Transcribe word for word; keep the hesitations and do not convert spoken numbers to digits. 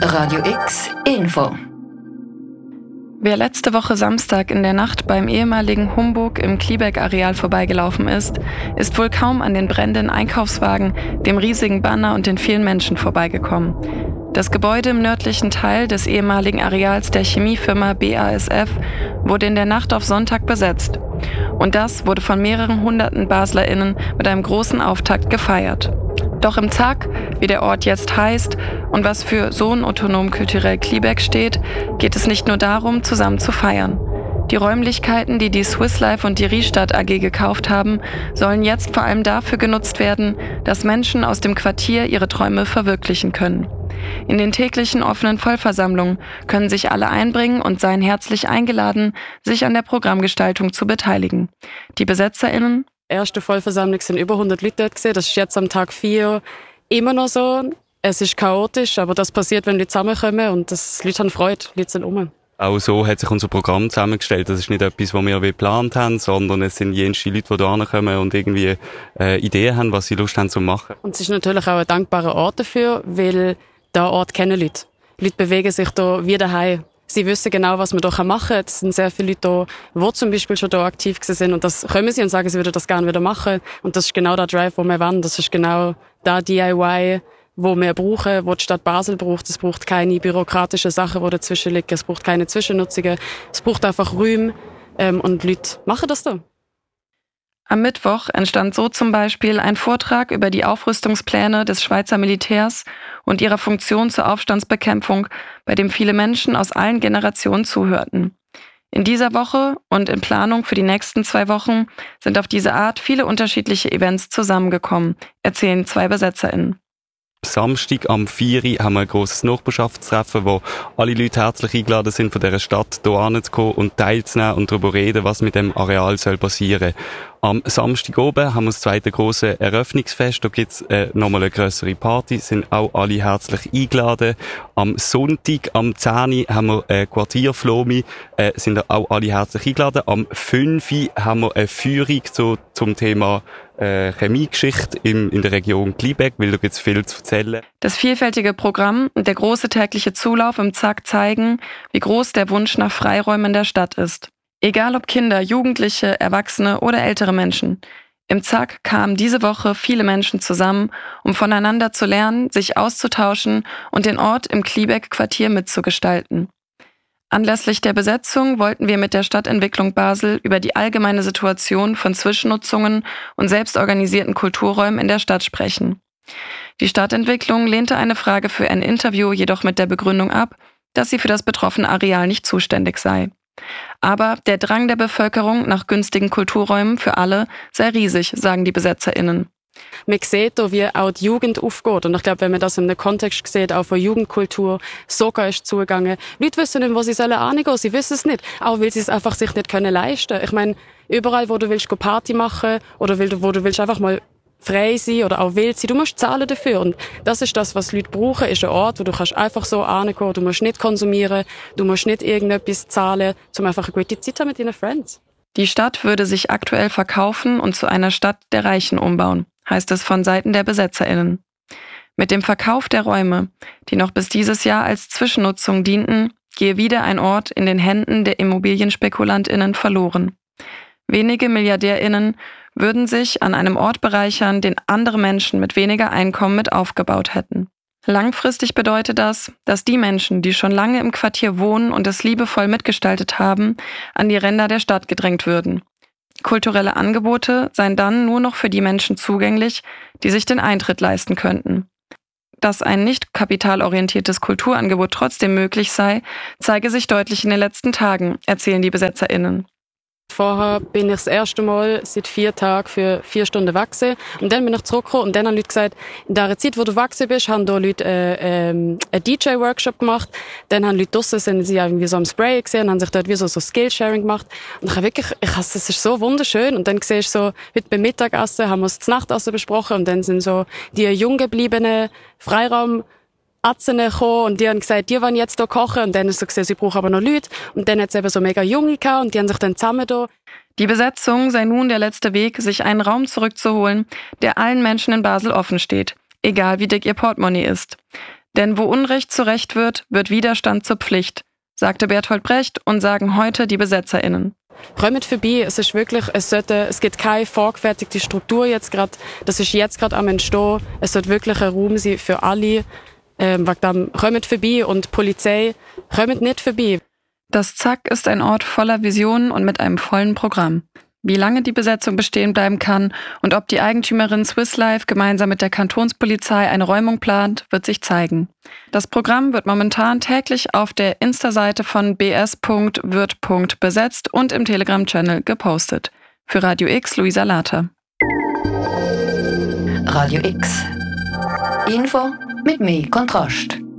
Radio X Info. Wer letzte Woche Samstag in der Nacht beim ehemaligen Humburg im Kliebeck-Areal vorbeigelaufen ist, ist wohl kaum an den brennenden Einkaufswagen, dem riesigen Banner und den vielen Menschen vorbeigekommen. Das Gebäude im nördlichen Teil des ehemaligen Areals der Chemiefirma B A S F wurde in der Nacht auf Sonntag besetzt. Und das wurde von mehreren hunderten BaslerInnen mit einem großen Auftakt gefeiert. Doch im Zack, wie der Ort jetzt heißt und was für Sohn-Autonom Kulturell Kliebeck steht, geht es nicht nur darum, zusammen zu feiern. Die Räumlichkeiten, die die Swiss Life und die Riestadt A G gekauft haben, sollen jetzt vor allem dafür genutzt werden, dass Menschen aus dem Quartier ihre Träume verwirklichen können. In den täglichen offenen Vollversammlungen können sich alle einbringen und seien herzlich eingeladen, sich an der Programmgestaltung zu beteiligen. Die BesetzerInnen: erste Vollversammlung sind über hundert Leute dort gewesen. Das ist jetzt am Tag vier immer noch so. Es ist chaotisch, aber das passiert, wenn Leute zusammenkommen und das, Leute haben Freude, Leute sind rum. Auch so hat sich unser Programm zusammengestellt. Das ist nicht etwas, was wir geplant haben, sondern es sind jenste Leute, die hierher kommen und irgendwie äh, Ideen haben, was sie Lust haben zu machen. Und es ist natürlich auch ein dankbarer Ort dafür, weil der Ort kennen Leute. Leute bewegen sich da wie daheim. Sie wissen genau, was man hier machen kann. Es sind sehr viele Leute da, die zum Beispiel schon hier aktiv sind. Und das kommen sie und sagen, sie würden das gerne wieder machen. Und das ist genau der Drive, den wir wollen. Das ist genau der D I Y, wo wir brauchen, wo die Stadt Basel braucht. Es braucht keine bürokratischen Sachen, die dazwischen liegen. Es braucht keine Zwischennutzungen. Es braucht einfach Räume. Ähm, und Leute machen das da. Am Mittwoch entstand so zum Beispiel ein Vortrag über die Aufrüstungspläne des Schweizer Militärs und ihrer Funktion zur Aufstandsbekämpfung, bei dem viele Menschen aus allen Generationen zuhörten. In dieser Woche und in Planung für die nächsten zwei Wochen sind auf diese Art viele unterschiedliche Events zusammengekommen, erzählen zwei BesetzerInnen. Samstag am vier Uhr haben wir ein grosses Nachbarschaftstreffen, wo alle Leute herzlich eingeladen sind, von dieser Stadt hier hinzukommen und teilzunehmen und darüber reden, was mit dem Areal soll passieren. Am Samstag oben haben wir das zweite grosse Eröffnungsfest. Da gibt's äh, nochmal eine grössere Party, sind auch alle herzlich eingeladen. Am Sonntag, am zehn Uhr, haben wir äh, Quartierflomi, äh, sind auch alle herzlich eingeladen. Am fünf Uhr haben wir eine Führung zu, zum Thema äh, Chemiegeschichte im, in der Region Kliebeck, weil da gibt's viel zu erzählen. Das vielfältige Programm und der große tägliche Zulauf im Zack zeigen, wie groß der Wunsch nach Freiräumen in der Stadt ist. Egal ob Kinder, Jugendliche, Erwachsene oder ältere Menschen. Im Zack kamen diese Woche viele Menschen zusammen, um voneinander zu lernen, sich auszutauschen und den Ort im Kliebeck-Quartier mitzugestalten. Anlässlich der Besetzung wollten wir mit der Stadtentwicklung Basel über die allgemeine Situation von Zwischennutzungen und selbstorganisierten Kulturräumen in der Stadt sprechen. Die Stadtentwicklung lehnte eine Frage für ein Interview jedoch mit der Begründung ab, dass sie für das betroffene Areal nicht zuständig sei. Aber der Drang der Bevölkerung nach günstigen Kulturräumen für alle sei riesig, sagen die BesetzerInnen. Man sieht hier, wie auch die Jugend aufgeht. Und ich glaube, wenn man das in einem Kontext sieht, auch von Jugendkultur, sogar ist zugegangen. Leute wissen nicht, wo sie sollen hingehen. Sie wissen es nicht. Auch weil sie es einfach sich nicht können leisten können. Ich meine, überall, wo du willst Party machen oder wo du willst einfach mal frei sein oder auch wild sein, du musst zahlen dafür. Und das ist das, was Leute brauchen, ist ein Ort, wo du kannst einfach so hingehen, du musst nicht konsumieren, du musst nicht irgendetwas zahlen, um einfach eine gute Zeit haben mit deinen Friends. Die Stadt würde sich aktuell verkaufen und zu einer Stadt der Reichen umbauen, heißt es von Seiten der BesetzerInnen. Mit dem Verkauf der Räume, die noch bis dieses Jahr als Zwischennutzung dienten, gehe wieder ein Ort in den Händen der ImmobilienspekulantInnen verloren. Wenige MilliardärInnen würden sich an einem Ort bereichern, den andere Menschen mit weniger Einkommen mit aufgebaut hätten. Langfristig bedeutet das, dass die Menschen, die schon lange im Quartier wohnen und es liebevoll mitgestaltet haben, an die Ränder der Stadt gedrängt würden. Kulturelle Angebote seien dann nur noch für die Menschen zugänglich, die sich den Eintritt leisten könnten. Dass ein nicht kapitalorientiertes Kulturangebot trotzdem möglich sei, zeige sich deutlich in den letzten Tagen, erzählen die BesetzerInnen. Vorher bin ich das erste Mal seit vier Tagen für vier Stunden wachsen. Und dann bin ich zurückgekommen und dann haben Leute gesagt, in der Zeit, wo du wachsen bist, haben da Leute äh, ähm, einen D J-Workshop gemacht. Dann haben Leute draussen, sind sie irgendwie so am Spray gesehen, haben sich dort wie so, so Skillsharing gemacht. Und ich habe wirklich, ich hasse, es ist so wunderschön. Und dann siehst du so, heute beim Mittagessen haben wir das Nachtessen besprochen und dann sind so die jung gebliebenen Freiraum Atzen gekommen und die haben gesagt, die wollen jetzt hier kochen. Und dann ist so gesehen, sie brauchen aber noch Leute. Und dann hat es eben so mega Junge gehabt und die haben sich dann zusammen da. Die Besetzung sei nun der letzte Weg, sich einen Raum zurückzuholen, der allen Menschen in Basel offen steht, egal wie dick ihr Portemonnaie ist. Denn wo Unrecht zu Recht wird, wird Widerstand zur Pflicht, sagte Bertolt Brecht und sagen heute die BesetzerInnen. Räumt vorbei, es ist wirklich, es sollte, es gibt keine vorgefertigte Struktur jetzt gerade, das ist jetzt gerade am Entstehen, es sollte wirklich ein Raum sein für alle, ähm, wegen dem, räumt vorbei und die Polizei räumt nicht vorbei. Das Zack ist ein Ort voller Visionen und mit einem vollen Programm. Wie lange die Besetzung bestehen bleiben kann und ob die Eigentümerin Swiss Life gemeinsam mit der Kantonspolizei eine Räumung plant, wird sich zeigen. Das Programm wird momentan täglich auf der Insta-Seite von b s punkt wird punkt besetzt und im Telegram-Channel gepostet. Für Radio X, Luisa Later. Radio X. Info mit mehr Kontrast.